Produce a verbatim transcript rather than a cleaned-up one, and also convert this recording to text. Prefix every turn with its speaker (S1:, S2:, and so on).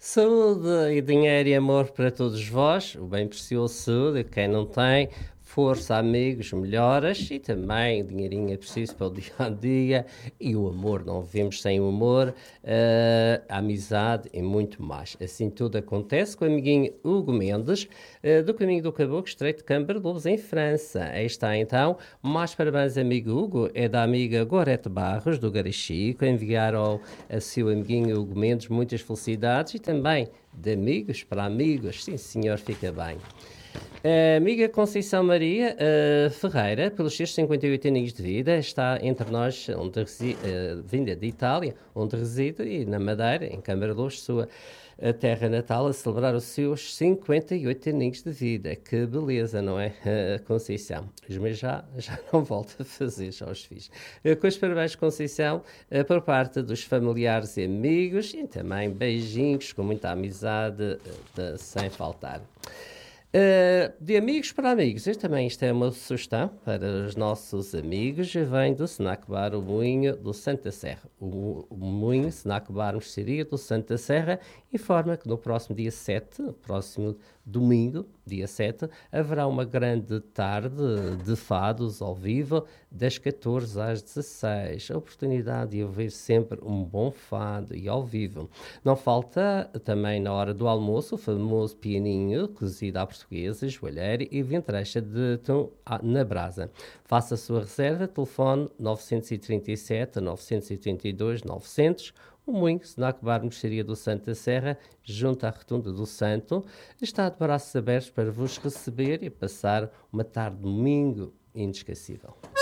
S1: Saúde e dinheiro e amor para todos vós, o bem precioso saúde, quem não tem, força, amigos, melhoras e também dinheirinho é preciso para o dia a dia e o amor, não vivemos sem o amor, eh, a amizade e muito mais. Assim tudo acontece com o amiguinho Hugo Mendes, eh, do Caminho do Caboclo, Estreito de Câmara de Lobos, em França. Aí está então, mais parabéns amigo Hugo, é da amiga Gorete Barros, do Garachico, enviar ao a seu amiguinho Hugo Mendes muitas felicidades e também de amigos para amigos, sim senhor, fica bem. A amiga Conceição Maria uh, Ferreira, pelos seus cinquenta e oito anos de vida, está entre nós, onde reside, uh, vinda de Itália, onde reside, e na Madeira, em Câmara de Lobos, sua uh, terra natal, a celebrar os seus cinquenta e oito aninhos de vida. Que beleza, não é, uh, Conceição? Os meus já, já não volto a fazer, já os fiz. Uh, com os parabéns, Conceição, uh, por parte dos familiares e amigos, e também beijinhos, com muita amizade, uh, de, sem faltar. Uh, de amigos para amigos, este também isto é uma sugestão para os nossos amigos, vem do Snack Bar O Moinho do Santa Serra. O, o Moinho Snack Bar Mercearia do Santa Serra informa que no próximo dia sete, próximo domingo, dia sete, haverá uma grande tarde de fados ao vivo, das catorze às dezasseis. A oportunidade de ouvir sempre um bom fado e ao vivo. Não falta também na hora do almoço o famoso pianinho, cozido à portuguesa, joalheiro e ventrecha de tom na brasa. Faça a sua reserva, telefone nove três sete, nove oito dois, novecentos. O Moinho Snack Bar Mercearia do Santa Serra, junto à Rotunda do Santo, está de braços abertos para vos receber e passar uma tarde de domingo inesquecível.